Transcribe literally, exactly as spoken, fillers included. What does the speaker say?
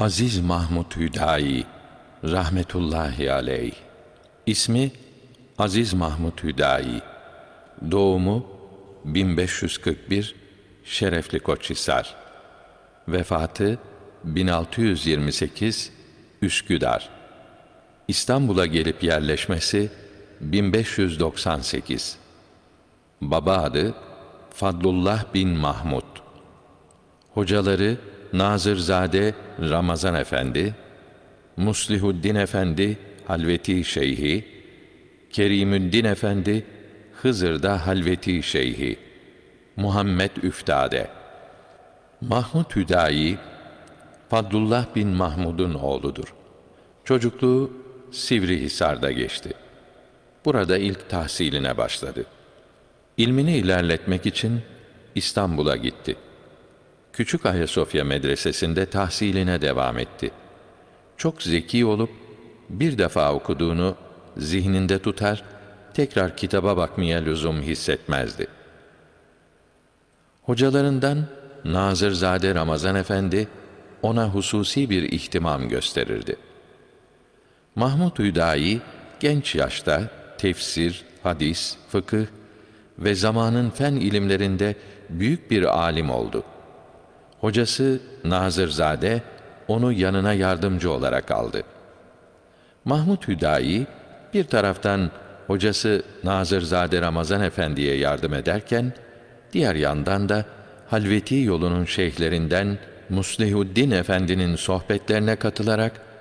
Aziz Mahmud Hüdayi rahmetullahi aleyh. İsmi Aziz Mahmud Hüdayi. Doğumu bin beş yüz kırk bir Şerefli Koçhisar. Vefatı bin altı yüz yirmi sekiz Üsküdar. İstanbul'a gelip yerleşmesi bin beş yüz doksan sekiz. Baba adı Fadlullah bin Mahmud. Hocaları Nazırzade Ramazan Efendi, Muslihuddin Efendi Halveti Şeyhi, Kerimüddin Efendi Hızır'da Halveti Şeyhi, Muhammed Üftade. Mahmud Hüdayi, Fadlullah bin Mahmud'un oğludur. Çocukluğu Sivrihisar'da geçti. Burada ilk tahsiline başladı. İlmini ilerletmek için İstanbul'a gitti. Küçük Ayasofya Medresesi'nde tahsiline devam etti. Çok zeki olup bir defa okuduğunu zihninde tutar, tekrar kitaba bakmaya lüzum hissetmezdi. Hocalarından Nazırzade Ramazan Efendi ona hususi bir ihtimam gösterirdi. Mahmud Hüdayi genç yaşta tefsir, hadis, fıkıh ve zamanın fen ilimlerinde büyük bir alim oldu. Hocası Nazırzade onu yanına yardımcı olarak aldı. Mahmud Hüdayi bir taraftan hocası Nazırzade Ramazan Efendi'ye yardım ederken, diğer yandan da Halveti yolunun şeyhlerinden Muslihuddin Efendi'nin sohbetlerine katılarak